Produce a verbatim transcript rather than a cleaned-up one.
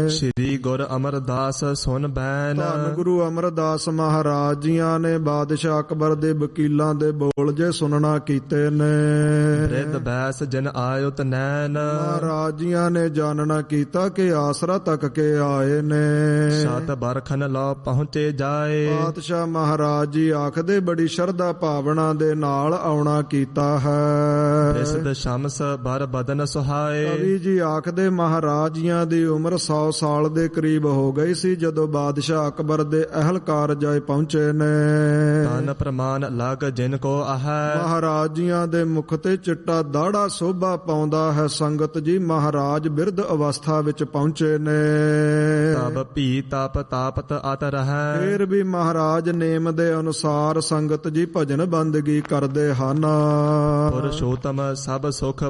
ਸ਼੍ਰੀ ਗੁਰ ਅਮਰਦਾਸ ਸੁਨ ਬੈਨ। ਧੰਨ ਗੁਰੂ ਅਮਰਦਾਸ ਮਹਾਰਾਜ ਜੀਆਂ ਨੇ ਬਾਦਸ਼ਾਹ ਅਕਬਰ ਦੇ ਵਕੀਲਾਂ ਦੇ ਬੋਲ ਜੇ ਸੁਣਨਾ ਕੀਤੇ ਨੇ। ਰਿੱਧ ਬੈਸ ਜਿਨ ਆਇਉਤ ਨੈਨ। ਮਹਾਰਾਜ ਜੀਆਂ ਨੇ ਜਾਣਨਾ ਕੀਤਾ ਕਿ ਆਸਰਾ ਤੱਕ ਕੇ ਆਏ ਨੇ। ਸਤ ਬਰਖਨ ਲੋ ਪਹੁੰਚੇ ਜਾਏ। ਪਾਤਸ਼ਾਹ ਮਹਾਰਾਜ ਜੀ ਆਖਦੇ ਬੜੀ ਸ਼ਰਧਾ ਭਾਵਨਾ ਦੇ ਨਾਲ ਆਉਣਾ ਕੀਤਾ ਹੈ। ਰਿਸਦ ਸ਼ਮਸ ਬਰ ਬਦਨ ਸੁਹਾਏ। ਕਵੀ ਜੀ ਆਖਦੇ ਮਹਾਰਾਜ ਜੀਆਂ ਦੀ ਉਮਰ ਸੌ ਸਾਲ ਦੇ ਕਰੀਬ ਹੋ ਗਈ ਸੀ ਜਦੋਂ ਬਾਦਸ਼ਾਹ ਅਕਬਰ ਦੇ ਅਹਿਲਕਾਰ ਜਾਏ ਪਹੁੰਚੇ ਨੇ। ਤਨ ਪ੍ਰਮਾਨ ਲਗ ਜਿਨ ਕੋ ਆਹੈ। ਮਹਾਰਾਜ ਜੀਆਂ ਦੇ ਮੁਖ ਤੇ ਚਿੱਟਾ ਦਾੜਾ ਸੋਭਾ ਪਾਉਂਦਾ ਹੈ। ਸੰਗਤ ਜੀ ਮਹਾਰਾਜ ਬਿਰਧ ਅਵਸਥਾ ਵਿੱਚ ਪਹੁੰਚੇ ਨੇ। ਤਬ ਭੀ ਤਪ ਤਾਪਤ ਅਤ ਰਹੈ। ਫੇਰ ਵੀ ਮਹਾਰਾਜ ਨੇਮ ਦੇ ਅਨੁਸਾਰ ਸੰਗਤ ਜੀ ਭਜਨ ਬੰਦਗੀ ਕਰਦੇ ਹਨ। ਪੁਰਸ਼ੋਤਮ ਸਭ ਸੁਖ